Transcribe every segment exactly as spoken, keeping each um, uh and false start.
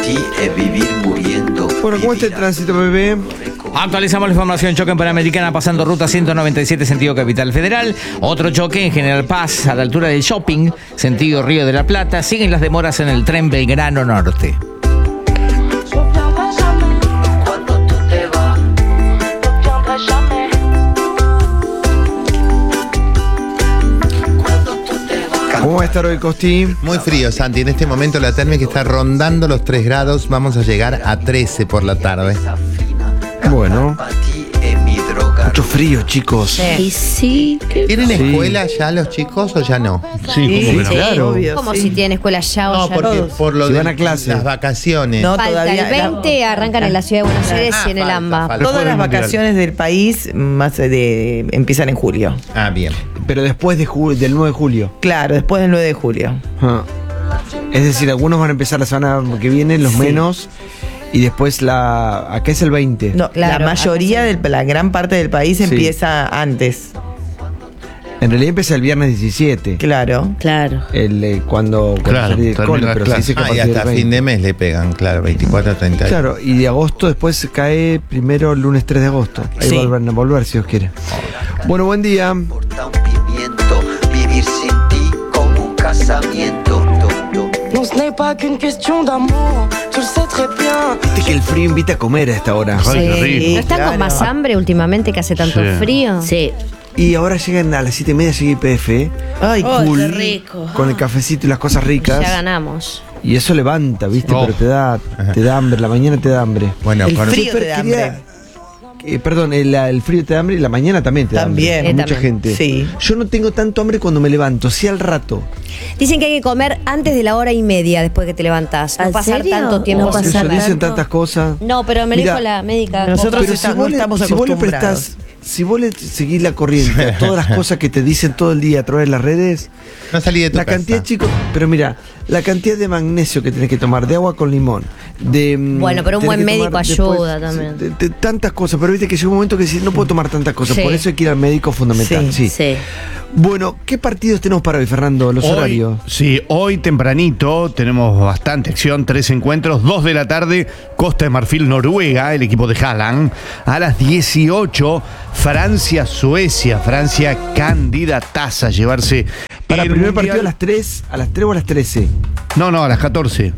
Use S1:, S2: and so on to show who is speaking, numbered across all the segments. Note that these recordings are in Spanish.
S1: Bueno, ¿cómo está el tránsito, bebé?
S2: Actualizamos la información. Choque en Panamericana pasando ruta ciento noventa y siete sentido Capital Federal. Otro choque en General Paz a la altura del Shopping, sentido Río de la Plata. Siguen las demoras en el tren Belgrano Norte.
S1: ¿Cómo va a estar hoy, Costi?
S3: Muy frío, Santi. En este momento la térmica está rondando los tres grados. Vamos a llegar a trece por la tarde.
S1: Bueno. Mucho frío, chicos.
S4: Sí, sí.
S3: ¿Tienen
S1: Sí.
S3: escuela ya los chicos o ya no?
S1: Sí, ¿cómo que no?
S4: Claro.
S1: Obvio,
S4: Como
S1: sí.
S4: si tienen escuela ya o
S3: No,
S4: ya
S3: porque
S4: todos.
S3: por lo
S1: Si
S3: de
S1: van a clase.
S3: las vacaciones.
S5: No,
S4: Falta
S5: todavía.
S4: el veinte, arrancan en la ciudad de Buenos Aires
S3: Ah,
S4: y en el
S3: falta,
S4: AMBA.
S3: falta.
S5: Todas las
S1: Mundial.
S5: vacaciones del país más de, empiezan en julio.
S3: Ah, bien.
S1: Pero después de ju- del nueve de julio.
S5: Claro, después del nueve de julio.
S1: Ah. Es decir, algunos van a empezar la semana que viene, los
S5: Sí.
S1: menos. Y después la. Acá es el veinte.
S5: No,
S4: Claro,
S5: la mayoría,
S4: acá sí.
S5: del, la gran parte del país
S1: Sí.
S5: empieza antes.
S1: En realidad empieza el viernes diecisiete.
S5: Claro.
S4: Claro.
S1: El, eh, cuando, cuando
S6: Claro,
S1: salí del
S6: termina
S1: cole,
S6: las
S1: pero se
S6: clases.
S1: dice que a
S3: Ah, y
S1: partir
S3: hasta
S1: del
S3: fin
S1: veinte.
S3: de mes le pegan, claro, veinticuatro, treinta.
S1: Claro, y de agosto después cae primero el lunes tres de agosto. Ahí
S5: Sí.
S1: vuelven a volver si Dios quiere. Bueno, buen día.
S7: Importa un pimiento, vivir sin ti como un casamiento.
S8: Non, ce n'est pas qu'une question d'amour, tu le sais très bien.
S1: Viste que el frío invita a comer a esta hora.
S6: Ay, qué rico.
S4: ¿No están
S5: claro.
S4: con más hambre últimamente que hace tanto
S6: Sí.
S4: frío?
S9: Sí.
S1: Y ahora llegan a las siete y media, llega I P F, ¿eh?
S5: Ay,
S9: Oh,
S5: cool.
S9: qué rico.
S1: Con el cafecito y las cosas ricas.
S4: Ya ganamos.
S1: Y eso levanta, ¿viste?
S6: Oh.
S1: Pero te da, te da hambre, la mañana te da hambre.
S3: Bueno,
S5: El
S3: con-
S5: frío
S1: Super,
S5: te da
S1: quería-
S5: hambre.
S1: eh, perdón, el, el frío te da hambre y la mañana también te da
S5: También.
S1: hambre.
S4: Eh,
S1: Mucha
S4: también.
S1: gente.
S5: Sí.
S1: Yo no tengo tanto hambre cuando me levanto, sí al rato.
S4: Dicen que hay que comer antes de la hora y media después que te levantás. No
S9: ¿En
S4: pasar
S9: serio?
S4: tanto tiempo
S9: No
S4: sin
S9: pasar
S1: Eso
S4: comer.
S1: dicen
S9: tanto.
S1: tantas cosas.
S4: No, pero me lo
S1: Mira,
S4: dijo la médica.
S5: nosotros
S1: Pero
S5: está-
S1: si vos,
S5: no
S1: le,
S5: estamos
S1: si vos le
S5: acostumbrados.
S1: prestás, si vos le seguís la corriente a todas las cosas que te dicen todo el día a través de las redes,
S3: no salí de tu
S1: la
S3: casa.
S1: cantidad, chicos, pero mira, la cantidad de magnesio que tenés que tomar, de agua con limón, de... mm,
S4: Bueno, pero un
S1: tenés
S4: buen
S1: que
S4: médico
S1: tomar
S4: ayuda también.
S1: de- de tantas cosas, pero viste que llega un momento que decís, no puedo tomar tantas cosas,
S4: Sí.
S1: por eso hay que ir al médico fundamental. Sí.
S5: Sí.
S9: Sí.
S1: Bueno, ¿qué partidos tenemos para hoy, Fernando? Los
S6: Hoy-
S1: horarios.
S6: Sí, hoy tempranito tenemos bastante acción, tres encuentros, dos de la tarde, Costa de Marfil, Noruega, el equipo de Haaland. A las dieciocho, Francia, Suecia, Francia candidataza a llevarse
S1: Para el
S6: el
S1: primer
S6: Mundial.
S1: partido a las tres, a las tres o a las trece.
S6: No, no, a las catorce.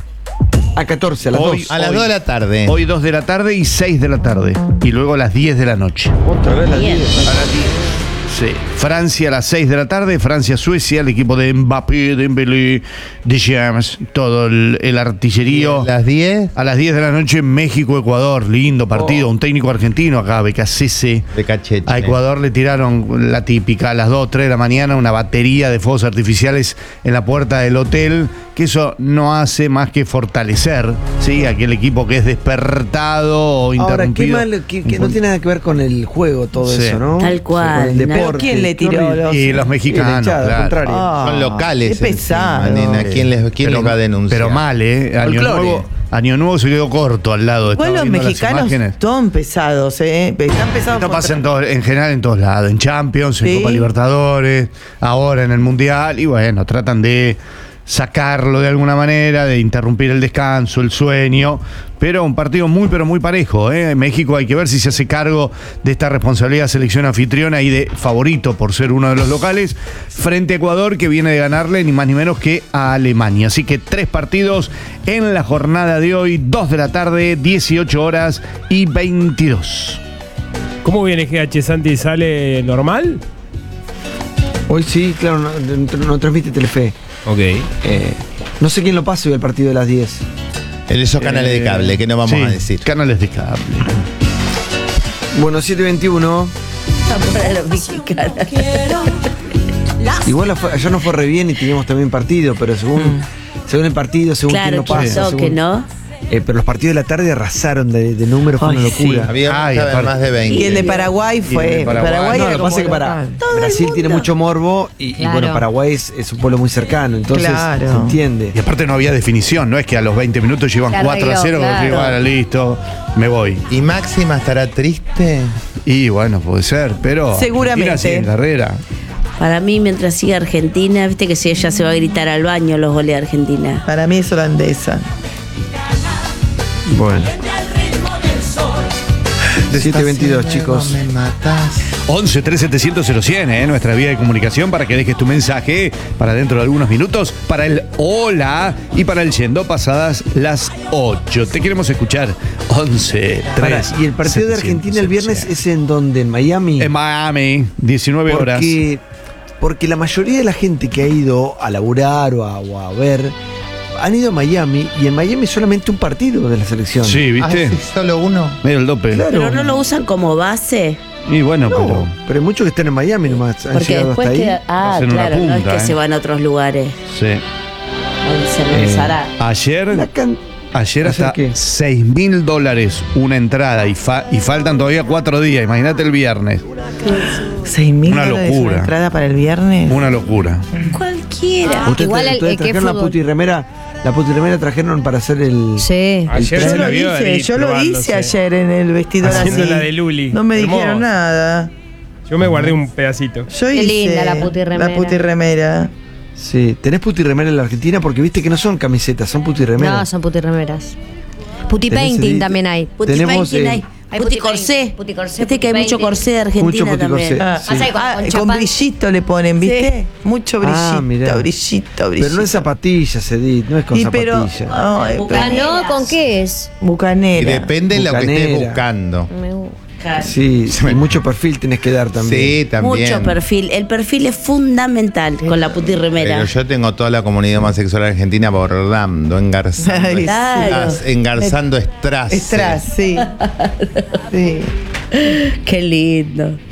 S1: A catorce, a las
S6: Hoy-
S1: dos.
S3: A las
S6: Hoy-
S3: dos de la tarde.
S6: Hoy dos de la tarde y seis de la tarde. Y luego a las diez de la noche.
S1: Otra vez a las
S9: Bien.
S1: diez.
S6: A las diez. Sí. Francia a las seis de la tarde, Francia-Suecia, el equipo de Mbappé, Dembélé, Deschamps, todo el, el artillerío.
S3: A las diez
S6: A las diez de la noche, México-Ecuador, lindo partido,
S1: Oh.
S6: un técnico argentino acá, Becasese.
S3: de cachete.
S6: A Ecuador le tiraron la típica a las dos, tres de la mañana, una batería de fuegos artificiales en la puerta del hotel, que eso no hace más que fortalecer, ¿sí? Aquel equipo que es despertado o
S1: Ahora, qué
S6: interrumpido.
S1: mal, que, que no tiene nada que ver con el juego todo
S6: Sí.
S1: eso, ¿no?
S9: Tal cual,
S1: Con el
S9: ¿no?
S1: deporte.
S5: ¿Pero quién le
S1: Qué
S5: tiró
S1: horrible.
S5: los-
S6: Y los mexicanos,
S1: Y la hinchada, al
S6: claro.
S1: contrario.
S5: Ah,
S3: Son locales.
S5: Qué pesado.
S3: encima, nena. ¿Quién les, quién les va a denunciar?
S6: Pero mal, ¿eh? Año
S1: Folclore.
S6: nuevo, Año Nuevo se quedó corto al lado.
S5: Igual
S6: Estaba
S5: los
S6: viendo las
S5: mexicanos
S6: imágenes.
S5: son pesados, ¿eh? Están pesados.
S6: Esto
S5: contra-
S6: pasa en, todo- en general en todos lados, en Champions, en
S5: Sí.
S6: Copa Libertadores, ahora en el Mundial, y bueno, tratan de sacarlo de alguna manera, de interrumpir el descanso, el sueño, pero un partido muy pero muy parejo, ¿eh? En México hay que ver si se hace cargo de esta responsabilidad de selección anfitriona y de favorito por ser uno de los locales, frente a Ecuador, que viene de ganarle ni más ni menos que a Alemania. Así que tres partidos en la jornada de hoy, dos de la tarde, dieciocho horas y veintidós.
S10: ¿Cómo viene G H Santi? ¿Sale normal?
S1: Hoy sí, claro, no, no- no transmite Telefe.
S10: Ok.
S1: Eh, no sé quién lo pasa hoy el partido de las diez.
S3: En esos canales de cable, que no vamos
S6: Sí,
S3: a decir.
S6: Canales de cable.
S1: Bueno, siete veintiuno.
S9: Para los mexicanos.
S1: Igual fue- ayer no fue re bien y teníamos también partido, pero según, según el partido, según quién
S9: Claro,
S1: no
S9: ¿qué
S1: pasa.
S9: pasó?
S1: según-
S9: Que no.
S1: Eh, pero los partidos de la tarde arrasaron de, de números, fue
S9: Ay,
S1: una locura.
S9: sí.
S3: Había
S6: Ay,
S3: saben,
S6: aparte-
S3: más de veinte.
S5: Y el de Paraguay fue.
S6: de Paraguay.
S5: Paraguay
S1: No,
S5: era
S1: lo que
S5: como
S1: pasa es que para
S5: local.
S1: Brasil tiene mucho morbo y, y
S4: Claro.
S1: bueno, Paraguay es, es un pueblo muy cercano, entonces
S5: Claro.
S1: se entiende.
S6: Y aparte no había definición, no es que a los veinte minutos llevan
S4: Se
S6: cuatro a
S4: arregló,
S6: cero,
S4: claro.
S6: que bueno, listo, me voy.
S3: ¿Y Máxima estará triste?
S6: Y bueno, puede ser, pero
S5: Seguramente.
S6: Argentina sigue en carrera.
S9: Para mí, mientras siga Argentina, viste que si ella se va a gritar al baño los goles de Argentina.
S5: Para mí es holandesa.
S1: Bueno. siete veintidós, chicos.
S3: Me matas.
S6: once tres setecientos cero cien, eh, nuestra vía de comunicación para que dejes tu mensaje para dentro de algunos minutos, para el hola y para el yendo pasadas las ocho. Te queremos escuchar. once tres.
S1: Y el partido de Argentina el viernes es en donde, en Miami.
S6: En Miami, diecinueve horas.
S1: Porque, porque la mayoría de la gente que ha ido a laburar o a, o a ver han ido a Miami y en Miami solamente un partido de la selección.
S6: Sí, ¿viste?
S3: Ah, sí, solo uno.
S6: Medio el dope.
S1: Claro.
S9: Pero no lo usan como base.
S6: Y bueno,
S1: No,
S6: pero.
S1: pero hay muchos que están en Miami nomás. Han
S9: Porque
S1: llegado
S9: después
S1: hasta ahí.
S9: queda. Ah,
S6: Hacen una
S9: claro, no es
S6: punta,
S9: que
S6: eh.
S9: se van a otros lugares.
S6: Sí.
S9: Donde se regresará.
S6: Ayer.
S1: La can-
S6: Ayer
S1: ¿Ayer
S6: hasta
S1: qué?
S6: seis mil dólares una entrada y, fa- y faltan todavía cuatro días. Imagínate el viernes.
S5: seis mil
S6: Una
S5: dólares
S6: locura.
S5: una entrada para el viernes.
S6: Una locura.
S9: Cualquiera.
S1: Ustedes
S4: igual el-
S1: ustedes
S4: el que
S1: trajeron la
S4: fútbol.
S1: putirremera, la putirremera trajeron para hacer el.
S4: Sí.
S10: Ayer
S5: Yo
S10: se
S5: lo
S10: la vio
S5: hice,
S10: David
S5: yo lo
S10: probándose.
S5: hice ayer en el vestidor
S10: Haciendo
S5: así.
S10: la de Luli.
S5: No me
S10: Hermoso.
S5: dijeron nada.
S10: Yo me guardé un pedacito.
S5: Yo
S4: Qué
S5: hice
S4: linda la putirremera.
S5: La putirremera.
S1: Sí, tenés putirremera en la Argentina porque viste que no son camisetas, son
S4: No,
S1: putirremeras.
S4: son putirremeras. Puti
S1: Tenés
S4: painting
S1: el-
S4: también hay.
S9: Puti
S1: Tenemos,
S9: painting
S1: eh,
S9: hay.
S4: hay
S9: Puti
S4: puti
S9: corsé.
S4: painting, puti corsé,
S9: Viste que hay
S4: puti
S9: mucho
S4: painting.
S9: corsé de Argentina
S1: Mucho puti
S9: también.
S1: corsé.
S5: Ah,
S1: Sí.
S4: Pasa que con-
S5: ah,
S4: con
S5: con
S4: chapán-
S5: brillito le ponen, ¿viste? Mucho brillito,
S1: Ah, mirá.
S5: brillito, brillito.
S1: Pero no es zapatillas, Edith, no es con
S5: Y pero,
S1: zapatillas.
S5: ay, pero-
S4: Ah, no, ¿con qué es?
S3: Y
S5: bucanera.
S3: depende de lo que estés
S1: Bucanera.
S3: buscando.
S4: Me gusta.
S1: Sí, y mucho perfil tenés que dar también.
S3: Sí, también.
S9: Mucho perfil. El perfil es fundamental con la putirremera.
S3: Pero yo tengo toda la comunidad homosexual argentina bordando, engarzando.
S5: Ay,
S9: Claro.
S3: estras, engarzando strass.
S5: Estras, sí. Sí.
S9: Qué lindo.